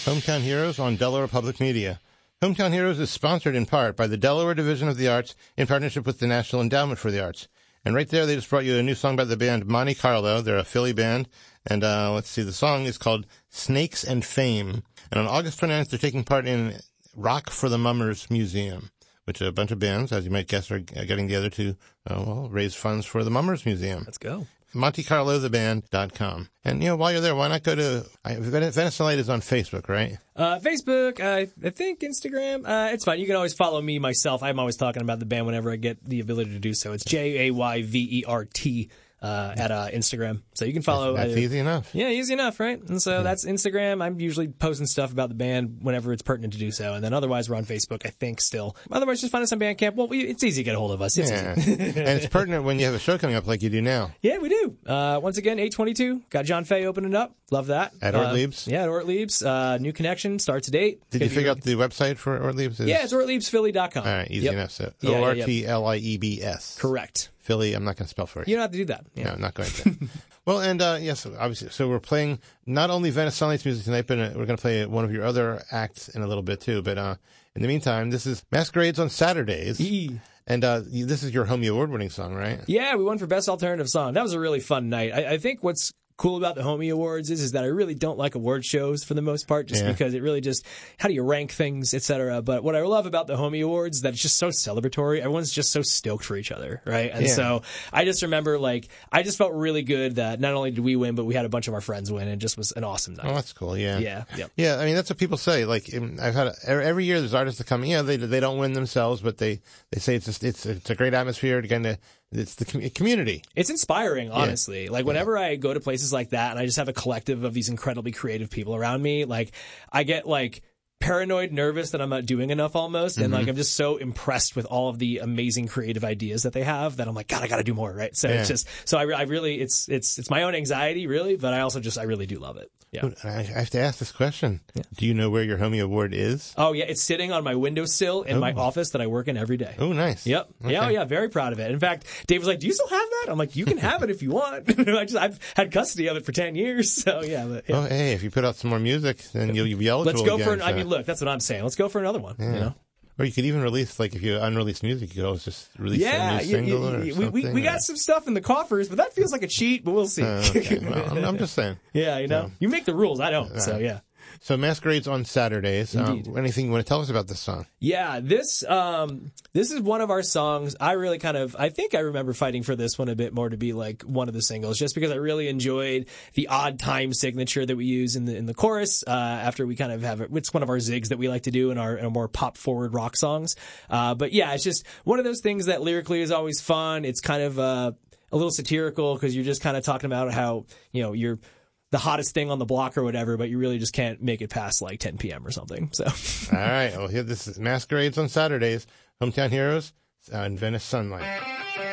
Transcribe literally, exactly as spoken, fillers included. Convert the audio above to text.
Hometown Heroes on Delaware Public Media. Hometown Heroes is sponsored in part by the Delaware Division of the Arts in partnership with the National Endowment for the Arts. And right there, they just brought you a new song by the band Monte Carlo. They're a Philly band. And uh, let's see, the song is called Snakes and Fame. And on August twenty-ninth, they're taking part in Rock for the Mummers Museum, which a bunch of bands, as you might guess, are getting together to uh, well, raise funds for the Mummers Museum. Let's go. Monte Carlo the Band dot com. And, you know, while you're there, why not go to... I, Venice Sunlight is on Facebook, right? Uh, Facebook, uh, I think Instagram. Uh, it's fine. You can always follow me myself. I'm always talking about the band whenever I get the ability to do so. It's J A Y V E R T uh, at uh, Instagram. So you can follow... That's, that's either, easy enough. Yeah, easy enough, right? And so yeah. That's Instagram. I'm usually posting stuff about the band whenever it's pertinent to do so. And then otherwise, we're on Facebook, I think, still. Otherwise, just find us on Bandcamp. Well, we, it's easy to get a hold of us. It's yeah. easy. And it's pertinent when you have a show coming up like you do now. Yeah, we do. Uh, once again, eight twenty-two. Got John Fay opening up. Love that. At uh, Ortlieb's? Yeah, at Ortlieb's. Uh, new connection. Starts at eight. Did you figure out the website for Ortlieb's? Yeah, it's ortliebs philly dot com. All right, easy yep. enough. So yeah, O R T L I E B S. Correct. Philly, I'm not going to spell for you. You don't have to do that. Yeah. No, I'm not going to. Well, and uh, yes, obviously, so we're playing not only Venice Sunlight's music tonight, but uh, we're going to play one of your other acts in a little bit too. But uh, in the meantime, this is Masquerades on Saturdays. E- And uh, this is your Homie Award-winning song, right? Yeah, we won for Best Alternative Song. That was a really fun night. I, I think what's cool about the Homie Awards is, is that I really don't like award shows for the most part, just yeah. because it really just, how do you rank things, et cetera. But what I love about the Homie Awards is that it's just so celebratory. Everyone's just so stoked for each other, right? And yeah. so I just remember, like, I just felt really good that not only did we win, but we had a bunch of our friends win, and it just was an awesome night. Oh, that's cool, yeah. Yeah, yeah. Yeah, I mean, that's what people say. Like, I've had, a, every year there's artists that come, you know, they they don't win themselves, but they, they say it's just, it's, it's a great atmosphere to kind of, it's the com- community. It's inspiring, honestly. Yeah. Like, whenever yeah. I go to places like that and I just have a collective of these incredibly creative people around me, like, I get, like, paranoid, nervous that I'm not doing enough almost. And, mm-hmm. like, I'm just so impressed with all of the amazing creative ideas that they have that I'm like, God, I got to do more, right? So yeah. it's just, so I, I really, it's, it's, it's my own anxiety, really, but I also just, I really do love it. Yeah. I have to ask this question. Yeah. Do you know where your Homie Award is? Oh, yeah. It's sitting on my windowsill in oh. my office that I work in every day. Oh, nice. Yep. Okay. Yeah, oh, yeah. Very proud of it. In fact, Dave was like, do you still have that? I'm like, you can have it if you want. I just, I've had custody of it for ten years. So, yeah. But, yeah. Oh, hey, if you put out some more music, then you'll, you'll be eligible. Let's go again, for an, so. I mean, look, that's what I'm saying. Let's go for another one, yeah. you know? Or you could even release, like, if you unreleased music, you could always just release yeah, a new single yeah, or we, something. We, we got some stuff in the coffers, but that feels like a cheat, but we'll see. Uh, okay. Well, I'm, I'm just saying. Yeah, you know. So, you make the rules, I don't, uh, so yeah. So Masquerades on Saturdays. Um, anything you want to tell us about this song? Yeah, this um, this is one of our songs. I really kind of, I think I remember fighting for this one a bit more to be like one of the singles, just because I really enjoyed the odd time signature that we use in the in the chorus. Uh, after we kind of have it, it's one of our zigs that we like to do in our, in our more pop forward rock songs. Uh, but yeah, it's just one of those things that lyrically is always fun. It's kind of uh, a little satirical because you're just kind of talking about how, you know, you're the hottest thing on the block or whatever, but you really just can't make it past like ten p.m. or something. So, all right. Well, here this is Masquerades on Saturdays, Hometown Heroes, uh, and Venice Sunlight.